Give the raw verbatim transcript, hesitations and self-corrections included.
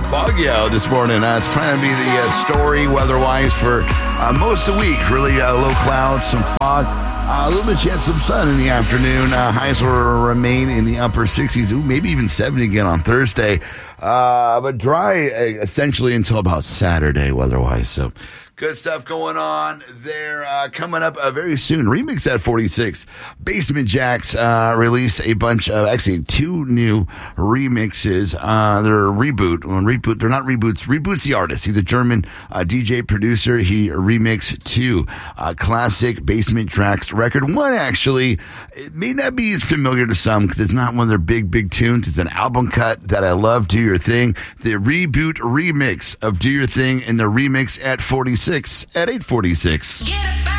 foggy out this morning. Uh, it's trying to be the uh, story weather-wise for uh, most of the week. Really uh, low clouds, some fog, uh, a little bit chance of sun in the afternoon. Uh, highs will remain in the upper sixties, ooh, maybe even seventy again on Thursday. Uh, but dry uh, essentially until about Saturday weather-wise. So good stuff going on there. Uh, coming up uh, very soon, Remix at forty-six. Basement Jaxx uh, released a bunch of, actually two new remixes. Uh, they're a reboot. Well, reboot. They're not reboots. Reboot's the artist. He's a German uh, D J producer. He remixed two uh, classic Basement Jaxx record. One actually, it may not be as familiar to some because it's not one of their big, big tunes. It's an album cut that I love, Do Your Thing. The reboot remix of Do Your Thing and the remix at forty-six. At eight forty-six.